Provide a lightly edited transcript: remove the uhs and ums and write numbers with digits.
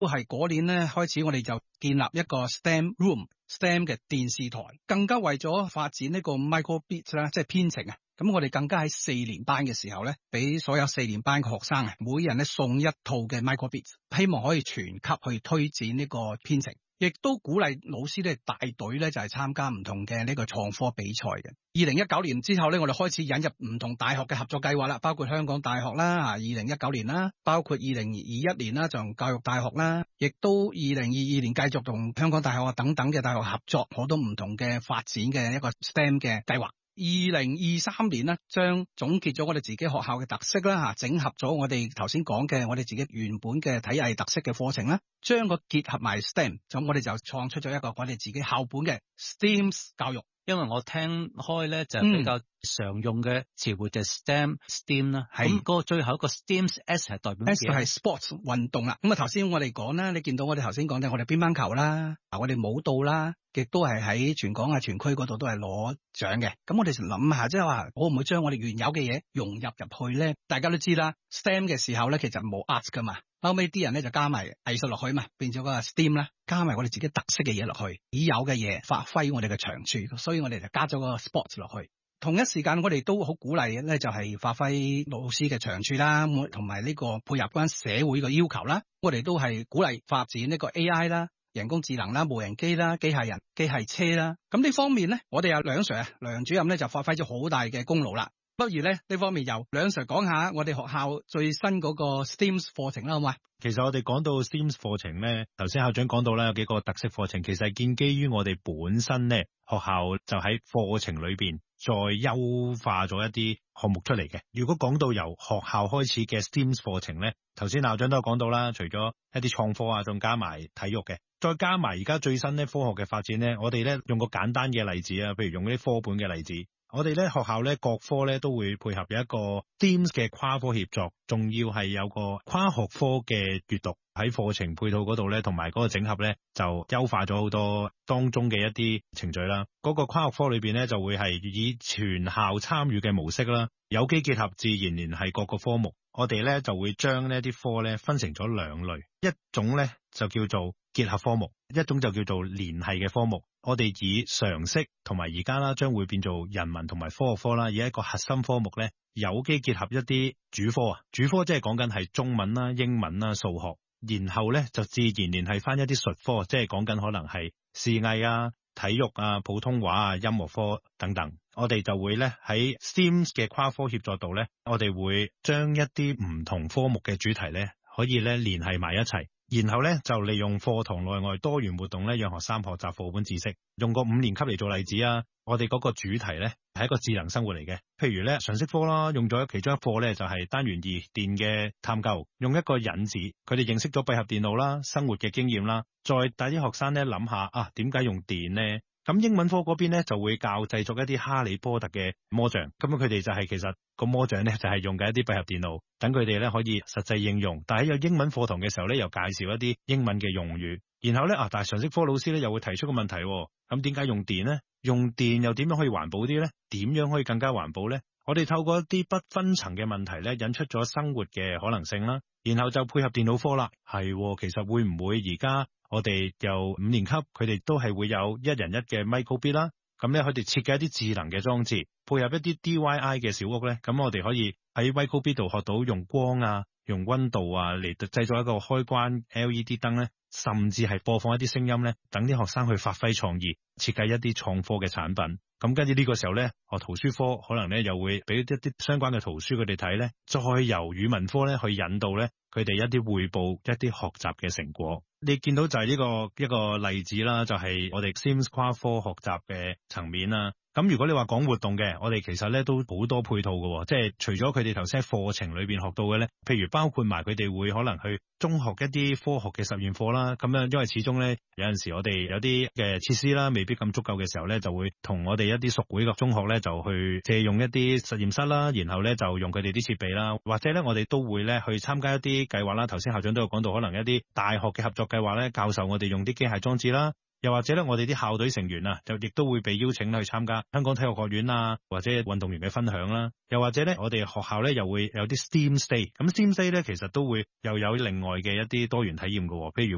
都係嗰年咧開始，我哋就建立一個 STEM Room、STEM 嘅電視台，更加為咗發展呢個 micro:bit 啦，即係編程啊。咁我哋更加喺4年班嘅時候咧，俾所有4年班嘅學生啊，每人咧送一套嘅 micro:bit， 希望可以全級去推展呢個編程。亦都鼓勵老師咧帶隊咧就係參加唔同嘅呢個創科比賽嘅。2019年之後咧，我哋開始引入唔同大學嘅合作計劃啦，包括香港大學啦，2019年啦，包括2021年啦，就同教育大學啦，亦都2022年繼續同香港大學啊等等嘅大學合作，好多唔同嘅發展嘅一個 STEM 嘅計劃。2023年呢，將總結咗我哋自己學校嘅特色啦，整合咗我哋頭先講嘅我哋自己原本嘅體藝特色嘅課程啦，將個結合埋 STEM， 咁我哋就創出咗一個我哋自己校本嘅 STEAM 教育。 因為我聽開咧就比較常用嘅詞彙就 STEM 啦，咁嗰個最後一個 STEAM，S 係代表咩？ S 就係 sports 運動啦。咁啊頭先我哋講啦，你見到我哋頭先講嘅我哋乒乓球啦，我哋舞蹈啦，亦都係喺全港啊全區嗰度都係攞獎嘅。咁我哋諗下，即係話會唔會將我哋原有嘅嘢融入去咧？大家都知啦 ，STEM 嘅時候咧其實冇 art 噶嘛。後尾啲人咧就加埋藝術落去嘛，變咗個 STEAM 啦，加埋我哋自己特色嘅嘢落去，已有嘅嘢發揮我哋嘅長處，所以我哋就加咗個 sports 落去。同一時間我哋都好鼓勵咧，就係發揮老師嘅長處啦，同埋呢個配合翻社會嘅要求啦。我哋都係鼓勵發展呢個 AI 啦、人工智能啦、無人機啦、機械人、機械車啦。咁呢方面咧，我哋有梁 Sir 梁主任咧就發揮咗好大嘅功勞啦。不如咧呢方面由梁 Sir 講下我哋學校最新嗰個 STEAM 課程啦，好嘛？ 其實我哋講到 STEAM 課程咧，頭先校長講到啦，有幾個特色課程，其實係建基於我哋本身咧學校就喺課程裏邊再優化咗一啲項目出嚟嘅。如果講到由學校開始嘅 STEAM 課程咧，頭先校長都有講到啦，除咗一啲創科啊，仲加埋體育嘅，再加埋而家最新咧科學嘅發展咧，我哋咧用個簡單嘅例子啊，譬如用嗰啲科本嘅例子。我哋咧學校咧各科咧都會配合有一個 STEAM 嘅跨科協作，仲要係有個跨學科嘅閱讀喺課程配套嗰度咧，同埋嗰個整合咧就優化咗好多當中嘅一啲程序啦。嗰個跨學科裏邊咧就會係以全校參與嘅模式啦，有機結合、自然聯繫各個科目。我哋咧就會將呢啲科咧分成咗2類，一種咧就叫做結合科目，一種就叫做聯繫嘅科目。我哋以常識同埋而家啦，將會變做人文同埋科學科啦，以一個核心科目咧，有機結合一啲主科啊，主科即係講緊係中文啦、英文啦、數學，然後咧就自然聯繫翻一啲術科，即係講緊可能係視藝啊、體育啊、普通話啊、音樂科等等。我哋就會咧喺 STEAM 嘅跨科協作度咧，我哋會將一啲唔同科目嘅主題咧，可以咧聯繫埋一齊。然後咧就利用課堂內外多元活動咧，讓學生學習課本知識。用個5年級嚟做例子啊，我哋嗰個主題咧係一個智能生活嚟嘅。譬如咧常識科啦，用咗其中一課咧就係單元2電嘅探究，用一個引子，佢哋認識咗閉合電路啦、生活嘅經驗啦，再帶啲學生咧諗下啊，點解用電呢？咁英文科嗰邊咧就會教製作一啲哈利波特嘅魔杖，咁佢哋就係其實個魔杖咧就係用緊一啲閉合電路，等佢哋咧可以實際應用。但係有英文課堂嘅時候咧，又介紹一啲英文嘅用語。然後咧但係常識科老師咧又會提出個問題，咁點解用電呢？用電又點樣可以環保啲呢？點樣可以更加環保呢？我哋透過一啲不分層嘅問題咧，引出咗生活嘅可能性啦。然後就配合電腦科啦，其實會唔會而家我哋由5年級，佢哋都係會有一人一嘅 micro:bit 啦，咁咧佢哋設計一啲智能嘅裝置，配合一啲 DIY 嘅小屋咧，咁我哋可以喺 micro:bit 度學到用光啊、用溫度啊嚟製作一個開關 LED 燈咧，甚至係播放一啲聲音咧，等啲學生去發揮創意，設計一啲創科嘅產品。咁跟住呢個時候咧，圖書科可能咧又會俾一啲相關嘅圖書佢哋睇咧，再由語文科咧去引導咧佢哋一啲匯報一啲學習嘅成果。你見到就係呢個一個例子啦，就係我哋 STEAM 跨科學習嘅層面啦。咁如果你話講活動嘅，我哋其實咧都好多配套嘅，即係除咗佢哋頭先喺課程裏邊學到嘅咧，譬如包括埋佢哋會可能去中學一啲科學嘅實驗課啦。咁樣因為始終咧有陣時我哋有啲嘅設施啦，未必咁足夠嘅時候咧，就會同我哋一啲屬會嘅中學咧就去借用一啲實驗室啦，然後咧就用佢哋啲設備啦，或者咧我哋都會咧去參加一啲計劃啦。頭先校長都有講到，可能一啲大學嘅合作計劃咧，教授我哋用啲機械裝置啦。又或者咧，我哋啲校隊成員啊，就亦都會被邀請去參加香港體育學院啊，或者運動員嘅分享啦。又或者咧，我哋學校咧又會有啲 STEAM Stay。咁 STEAM Stay 咧，其實都會又有另外嘅一啲多元體驗嘅，譬如